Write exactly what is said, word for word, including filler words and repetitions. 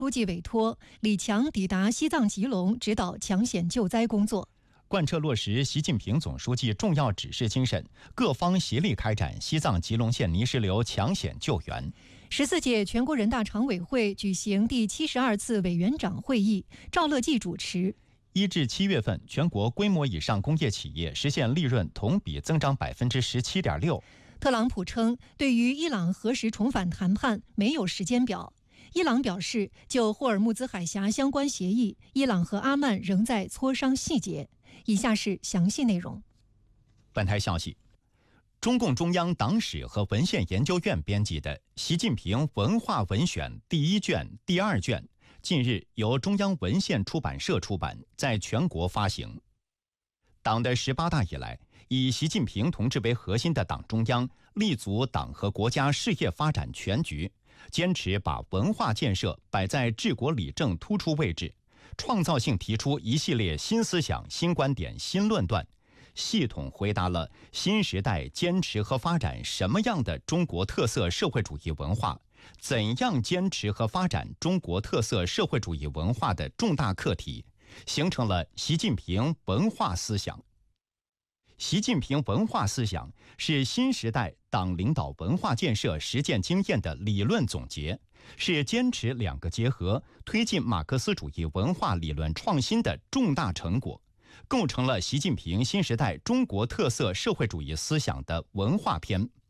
书记委托李强抵达西藏吉隆，指导抢险救灾工作。 贯彻落实习近平总书记重要指示精神，各方协力开展西藏吉隆县泥石流抢险救援。 十四届全国人大常委会举行第七十二次委员长会议，赵乐际主持。 一至七月份，全国规模以上工业企业实现利润同比增长百分之十七点六。 特朗普称，对于伊朗何时重返谈判没有时间表。伊朗表示，就霍尔木兹海峡相关协议，伊朗和阿曼仍在磋商细节。以下是详细内容。 本台消息，中共中央党史和文献研究院编辑的《习近平文化文选》第一卷、第二卷，近日由中央文献出版社出版，在全国发行。党的十八大以来，以习近平同志为核心的党中央立足党和国家事业发展全局，坚持把文化建设摆在治国理政突出位置，创造性提出一系列新思想、新观点、新论断，系统回答了新时代坚持和发展什么样的中国特色社会主义文化，怎样坚持和发展中国特色社会主义文化的重大课题，形成了习近平文化思想。习近平文化思想是新时代党领导文化建设实践经验的理论总结，是坚持两个结合，推进马克思主义文化理论创新的重大成果，构成了习近平新时代中国特色社会主义思想的文化篇。